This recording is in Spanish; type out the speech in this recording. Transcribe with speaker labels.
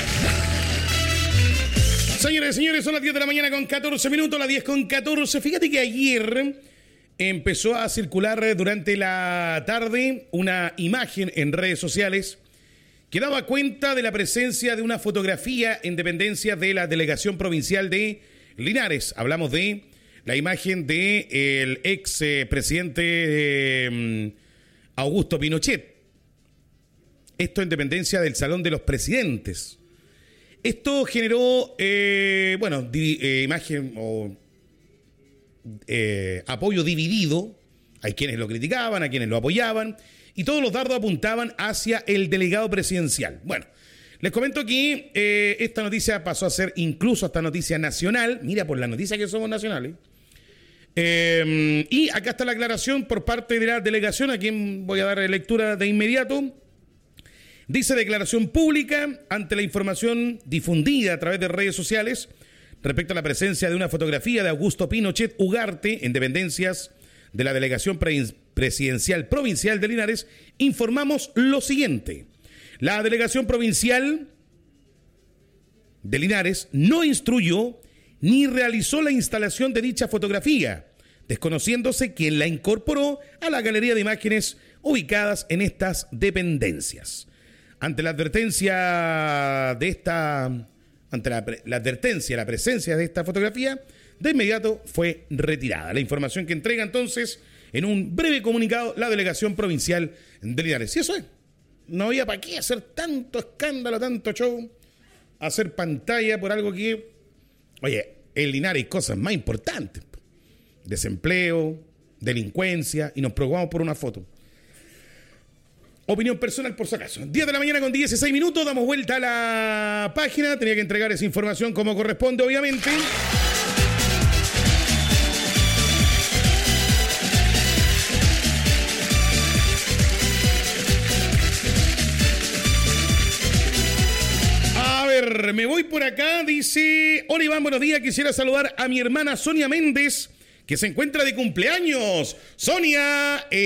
Speaker 1: Señores y señores, son las 10 de la mañana con 14 minutos, las 10 con 14. Fíjate que ayer empezó a circular durante la tarde una imagen en redes sociales que daba cuenta de la presencia de una fotografía en dependencia de la delegación provincial de Linares. Hablamos de la imagen del ex presidente Augusto Pinochet. Esto en dependencia del Salón de los Presidentes. Esto generó, imagen o apoyo dividido. Hay quienes lo criticaban, a quienes lo apoyaban, y todos los dardos apuntaban hacia el delegado presidencial. Bueno, les comento que esta noticia pasó a ser incluso hasta noticia nacional. Mira, por la noticia que somos nacionales. Y acá está la aclaración por parte de la delegación, a quien voy a dar lectura de inmediato. Dice: declaración pública ante la información difundida a través de redes sociales respecto a la presencia de una fotografía de Augusto Pinochet Ugarte en dependencias de la delegación presidencial provincial de Linares. Informamos lo siguiente: la delegación provincial de Linares no instruyó ni realizó la instalación de dicha fotografía, desconociéndose quién la incorporó a la galería de imágenes ubicadas en estas dependencias. Ante la advertencia de la presencia de esta fotografía, de inmediato fue retirada. La información que entrega entonces en un breve comunicado la delegación provincial de Linares. Y eso es. No había para qué hacer tanto escándalo, tanto show, hacer pantalla por algo que... Oye, en Linares hay cosas más importantes. Desempleo, delincuencia, y nos preocupamos por una foto. Opinión personal, por si acaso. 10 de la mañana con 16 minutos, damos vuelta a la página. Tenía que entregar esa información como corresponde, obviamente. A ver, me voy por acá. Dice: hola Iván, buenos días. Quisiera saludar a mi hermana Sonia Méndez, que se encuentra de cumpleaños. Sonia,